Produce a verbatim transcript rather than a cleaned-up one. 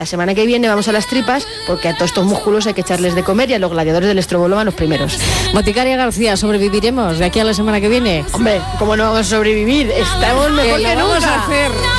La semana que viene vamos a las tripas, porque a todos estos músculos hay que echarles de comer y a los gladiadores del Estroboloma los primeros. Boticaria García, ¿sobreviviremos de aquí a la semana que viene? Hombre, ¿cómo no vamos a sobrevivir? Estamos mejor que, que lo nunca. vamos a hacer.